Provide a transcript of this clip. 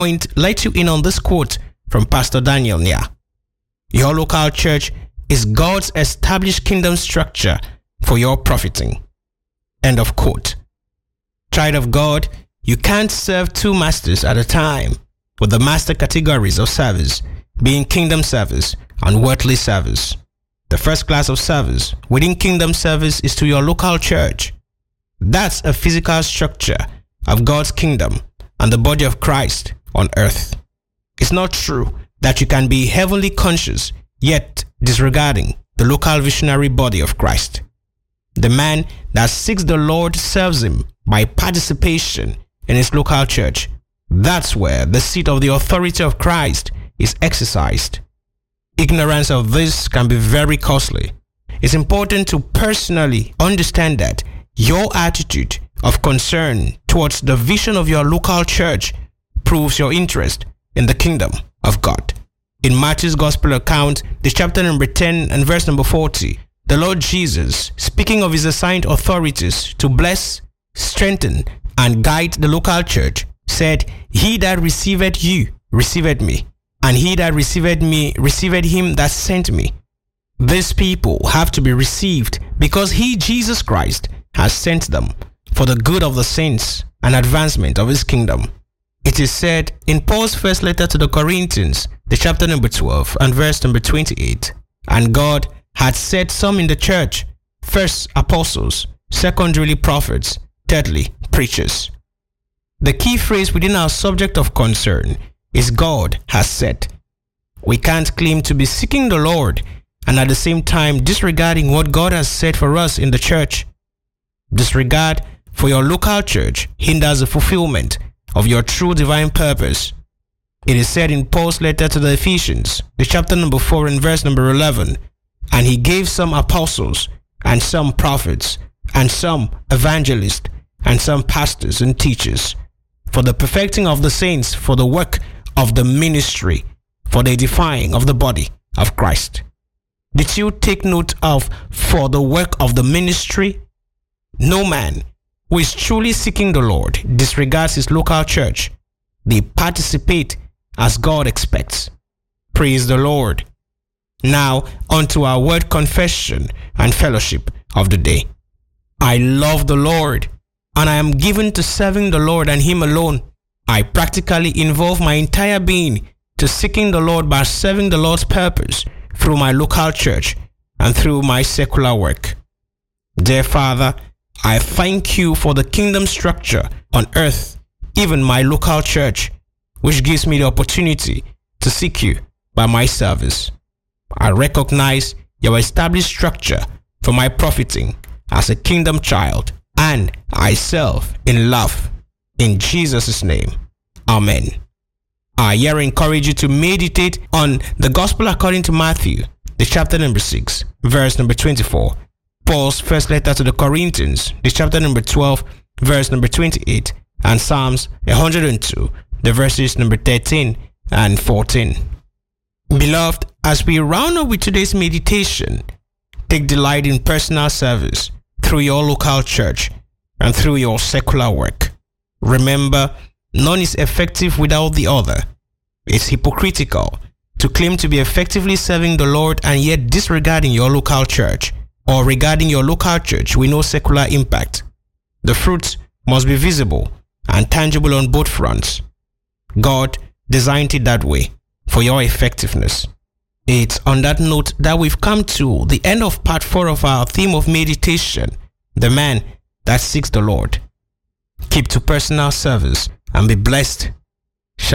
point let you in on this quote from Pastor Daniel Nya. Your local church is God's established kingdom structure for your profiting. End of quote. Child of God, you can't serve two masters at a time, with the master categories of service being kingdom service and worldly service. The first class of service within kingdom service is to your local church. That's a physical structure of God's kingdom and the body of Christ on earth. It's not true that you can be heavenly conscious yet disregarding the local visionary body of Christ. The man that seeks the Lord serves him by participation in his local church. That's where the seat of the authority of Christ is exercised. Ignorance of this can be very costly. It's important to personally understand that your attitude of concern towards the vision of your local church proves your interest in the kingdom of God. In Matthew's Gospel account, the chapter number 10 and verse number 40, the Lord Jesus, speaking of his assigned authorities to bless, strengthen, and guide the local church, said, "He that receiveth you, receiveth me, and he that receiveth me, receiveth him that sent me." These people have to be received because he, Jesus Christ, has sent them for the good of the saints and advancement of his kingdom. It is said in Paul's first letter to the Corinthians, the chapter number 12 and verse number 28, "And God had set some in the church, first apostles, secondarily prophets, thirdly preachers." The key phrase within our subject of concern is God has set. We can't claim to be seeking the Lord and at the same time disregarding what God has said for us in the church. Disregard for your local church hinders the fulfillment of your true divine purpose. It is said in Paul's letter to the Ephesians, the chapter number 4 and verse number 11, "And he gave some apostles, and some prophets, and some evangelists, and some pastors and teachers, for the perfecting of the saints, for the work of the ministry, for the edifying of the body of Christ." Did you take note of "for the work of the ministry"? No man who is truly seeking the Lord disregards his local church. They participate as God expects. Praise the Lord. Now, onto our word confession and fellowship of the day. I love the Lord, and I am given to serving the Lord and him alone. I practically involve my entire being to seeking the Lord by serving the Lord's purpose through my local church and through my secular work. Dear Father, I thank you for the kingdom structure on earth, even my local church, which gives me the opportunity to seek you by my service. I recognize your established structure for my profiting as a kingdom child, and I serve in love. In Jesus' name, Amen. I here encourage you to meditate on the Gospel according to Matthew, the chapter number 6, verse number 24. Paul's first letter to the Corinthians, the chapter number 12, verse number 28, and Psalms 102, the verses number 13 and 14. Beloved, as we round up with today's meditation, take delight in personal service through your local church and through your secular work. Remember, none is effective without the other. It's hypocritical to claim to be effectively serving the Lord and yet disregarding your local church, or regarding your local church with no secular impact. The fruits must be visible and tangible on both fronts. God designed it that way for your effectiveness. It's on that note that we've come to the end of part 4 of our theme of meditation, the man that seeks the Lord. Keep to personal service and be blessed